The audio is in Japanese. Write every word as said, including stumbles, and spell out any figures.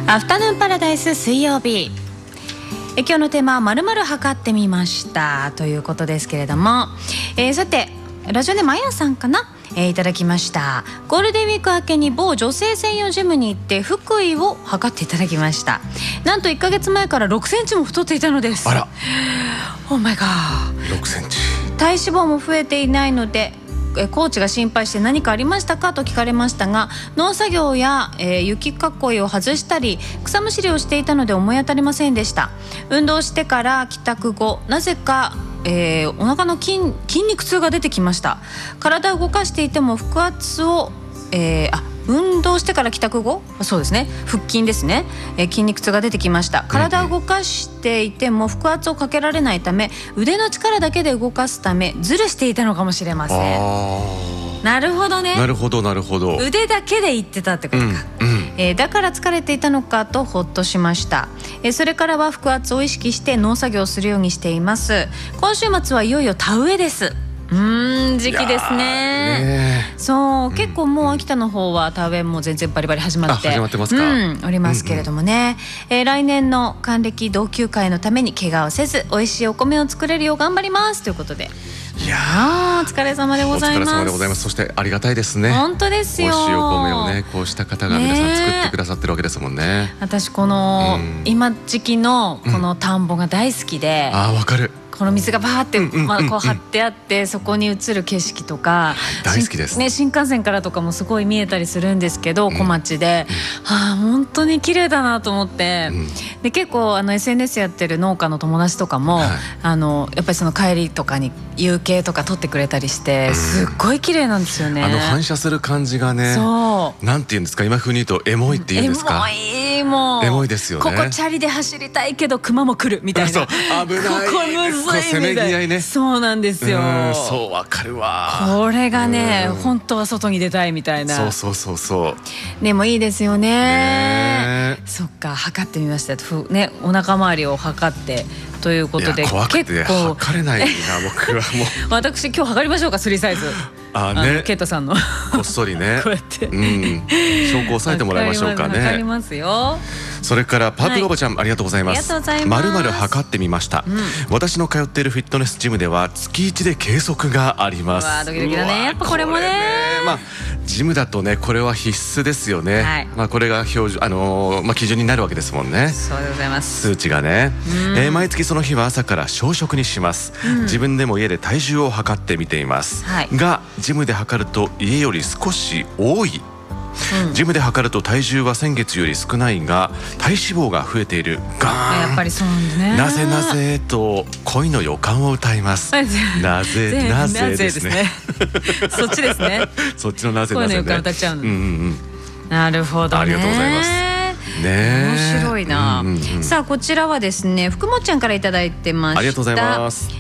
アフタヌーンパラダイス水曜日、え今日のテーマは〇〇測ってみましたということですけれども、えー、さてラジオネームあやさんかな、えー、いただきました。ゴールデンウィーク明けに某女性専用ジムに行って腹囲を測っていただきました。なんといっかげつまえからろくセンチも太っていたのです。 あら、 オーマイガー。 ろくセンチ。 体脂肪も増えていないのでコーチが心配して何かありましたかと聞かれましたが、農作業や、えー、雪囲いを外したり草むしりをしていたので思い当たりませんでした。運動してから帰宅後なぜか、えー、お腹の 筋, 筋肉痛が出てきました。体を動かしていても腹圧を、えー、あ運動してから帰宅後、そうですね、腹筋ですね、えー、筋肉痛が出てきました。体を動かしていても腹圧をかけられないため腕の力だけで動かすためズルしていたのかもしれません。 あなるほどね。 なるほどなるほど。 腕だけで言ってたってことか、 うんうんえー、だから疲れていたのかとほっとしました。えー、それからは腹圧を意識して農作業をするようにしています。今週末はいよいよ田植えです。うーん時期です ね, ねそう、うん、結構もう秋田の方は田植えも全然バリバリ始まって始まってますか、 うん、おりますけれどもね、うんうんえー、来年の還暦同級会のために怪我をせず美味しいお米を作れるよう頑張りますということで、 いやーお疲れ様でございます。 お疲れ様でございます。そしてありがたいですね。 本当ですよ。 美味しいお米をねこうした方が皆さん作ってくださってるわけですもんね。 私この、うん、今時期のこの田んぼが大好きで、 うん、あーわかる。 この水がバーってまあこう張ってあってそこに映る景色とか大好きです、 ね、新幹線からとかもすごい見えたりするんですけど、小町で、うん、はあ本当に綺麗だなと思って、うん、で結構あの エスエヌエス やってる農家の友達とかも、はい、あのやっぱりその帰りとかに夕景とか撮ってくれたりしてすっごい綺麗なんですよね、 うん、あの反射する感じがね、そうなんて言うんですか、今風に言うとエモいって言うんですか。 エモい、もうエモいですよね。 ここチャリで走りたいけど熊も来るみたいな。 そう危ない、 ここむずいみたいな、 せめぎ合いね。 そうなんですよ。 うんそうわかるわ。 これがね本当は外に出たいみたいな。 そうそうそうそうでもいいですよ ね, ね。 そっか測ってみましたふ、ね、お腹周りを測ってということで、 怖くて測れないな僕はもう私今日測りましょうかスリーサイズ。 あね、 ケイトさんのこっそりねこうやって、 うん、証拠を押さえてもらいましょうかね。 測りますよ。 それからパープルおばちゃん、はい、ありがとうございます。まるまる測ってみました、うん、私の通っているフィットネスジムでは月いちで計測があります。 うわドキドキだね。やっぱこれも ね, これね、 まあ、ジムだとねこれは必須ですよね、はいまあ、これが標準、あのーまあ、基準になるわけですもんね。 そうでございます。 数値がね、えー、毎月その日は朝から小食にします、うん、自分でも家で体重を測ってみています、はい、がジムで測ると家より少し多い。うん、ジムで測ると体重は先月より少ないが体脂肪が増えている。ガーン、 やっぱりそうなんだね。 なぜなぜと恋の予感を歌います。なぜなぜですねそっちですねそっちのなぜなぜね、 恋の予感歌っちゃうの、 うんうんうん、 なるほどね。 ありがとうございますね。 面白いな、うんうんうん、さあこちらはですね福もちゃんからいただいてました。 ありがとうございます。